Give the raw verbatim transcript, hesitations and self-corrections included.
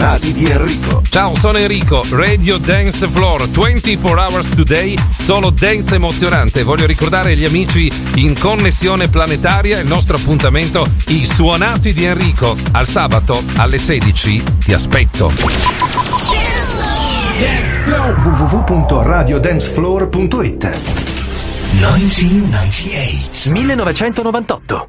suonati di Enrico. Ciao, sono Enrico, Radio Dance Floor, ventiquattro hours today, solo dance emozionante. Voglio ricordare agli amici in connessione planetaria il nostro appuntamento, i suonati di Enrico. Al sabato alle sedici ti aspetto. w w w punto radio dance floor punto it millenovecentonovantotto